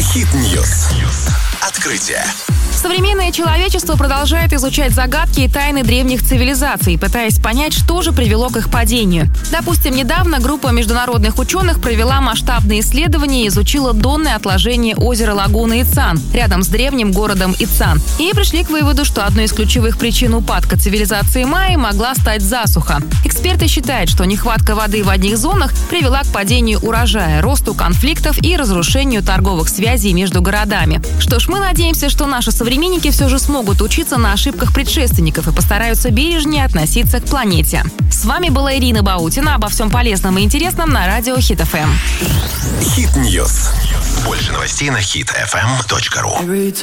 Хит-ньюс. Открытие. Современное человечество продолжает изучать загадки и тайны древних цивилизаций, пытаясь понять, что же привело к их падению. Допустим, недавно группа международных ученых провела масштабные исследования и изучила донное отложение озера Лагуна Ицан рядом с древним городом Ицан. И пришли к выводу, что одной из ключевых причин упадка цивилизации майя могла стать засуха. Эксперты считают, что нехватка воды в одних зонах привела к падению урожая, росту конфликтов и разрушению торговых связей между городами. Что ж, мы надеемся, что наши современники все же смогут учиться на ошибках предшественников и постараются бережнее относиться к планете. С вами была Ирина Баутина. Обо всем полезном и интересном на радио Хит FM. Хит-ньюс. Больше новостей на hitfm.ru.